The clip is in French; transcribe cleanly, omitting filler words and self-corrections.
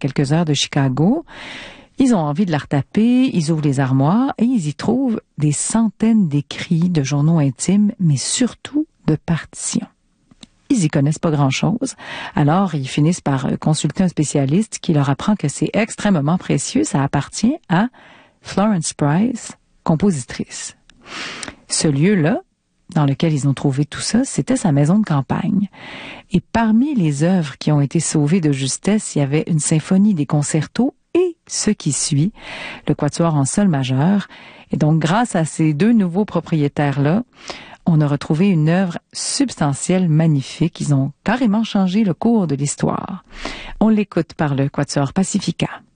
quelques heures de Chicago. Ils ont envie de la retaper, ils ouvrent les armoires et ils y trouvent des centaines d'écrits, de journaux intimes, mais surtout de partitions. Ils y connaissent pas grand-chose. Alors, ils finissent par consulter un spécialiste qui leur apprend que c'est extrêmement précieux. Ça appartient à Florence Price, compositrice. Ce lieu-là, dans lequel ils ont trouvé tout ça, c'était sa maison de campagne. Et parmi les œuvres qui ont été sauvées de justesse, il y avait une symphonie des concertos et ce qui suit, le quatuor en sol majeur. Et donc, grâce à ces deux nouveaux propriétaires-là, on a retrouvé une œuvre substantielle, magnifique. Ils ont carrément changé le cours de l'histoire. On l'écoute par le quatuor Pacifica.